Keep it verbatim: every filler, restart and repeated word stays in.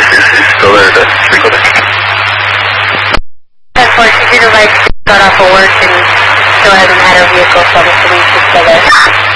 He's still there to speak with her. That's why she didn't like got off of work and still hasn't had her vehicle, so I'm assuming she's still there.